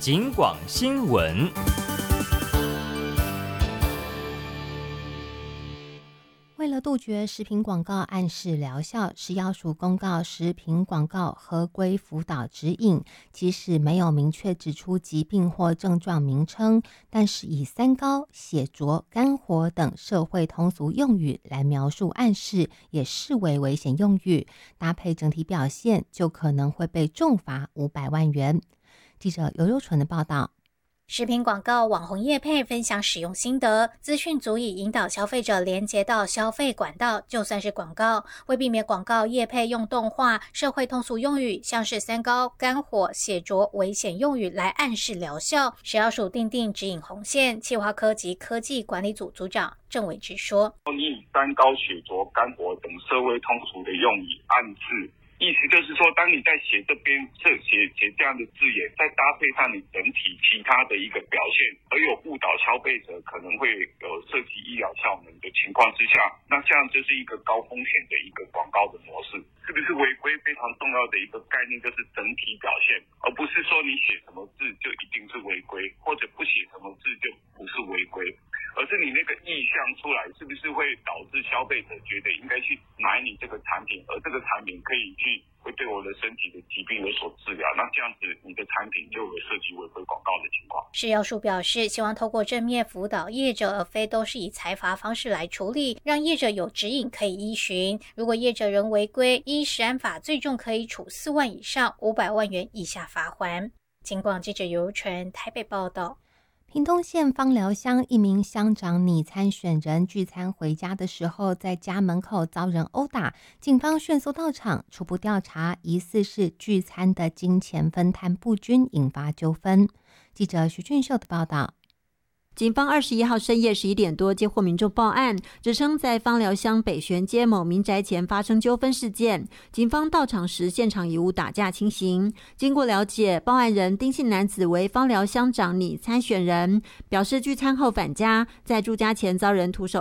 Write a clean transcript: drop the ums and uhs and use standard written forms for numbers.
警广新闻。 为了杜绝食品广告暗示疗效，食药署公告食品广告合规辅导指引，即使没有明确指出疾病或症状名称，但是以三高、血浊、肝火等社会通俗用语来描述暗示，也视为危险用语，搭配整体表现，就可能会被重罚500万元。记者尤尤纯的报道。 食品广告网红业配分享使用心得，资讯足以引导消费者连接到消费管道，就算是广告。为避免广告业配用动画、社会通俗用语，像是三高、肝火、血浊危险用语来暗示疗效，食药署订定指引红线。企划科及科技管理组组长郑伟之说： 你以三高、血浊、肝火等社会通俗的用语暗示，意思就是说，当你在写这边写这样的字眼，再搭配上你整体其他的一个表现，而有误导消费者可能会有涉及医疗效能的情况之下，那这样就是一个高风险的一个广告的模式。是不是违规非常重要的一个概念，就是整体表现，而不是说你写什么字就一定是违规，或者不写什么字就不是违规，而是你那个意向出来，是不是会导致消费者觉得应该去买你这个产品，而这个产品可以会对我的身体的疾病有所治疗，那这样子你的产品就有涉及违规广告的情况。 食药署表示，希望透过正面辅导业者，而非都是以裁罚方式来处理，让业者有指引可以依循。如果业者仍违规，依食安法最重可以处4万以上500万元以下罚锾。警广记者尤纯台北报道。 屏东县枋寮乡一名乡长拟参选人聚餐回家的时候，在家门口遭人殴打，警方迅速到场，初步调查，疑似是聚餐的金钱分摊不均，引发纠纷。记者徐俊秀的报道。 警方21号深夜11点多接获民众报案，指称在枋寮乡北玄街某民宅前发生纠纷事件。警方到场时，现场已无打架情形。经过了解，报案人丁姓男子为枋寮乡长拟参选人，表示聚餐后返家，在住家前遭人徒手